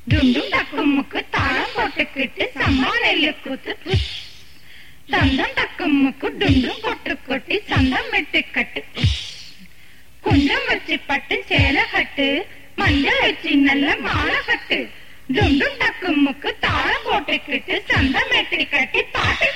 டுண்டும் டக்குமுக்கு தாளம் போட்டுக்கிட்டு சம்மா நெல்லு கூத்து புஷ். தந்தம் டக்குமுக்கு டுண்டும் கொட்டு கொட்டி சந்தம் வெட்டு கட்டு புஷ். குஞ்சம் வச்சு பட்டு சேலை கட்டு, மஞ்சள் வச்சு நல்ல மாலை கட்டு, டுண்டும்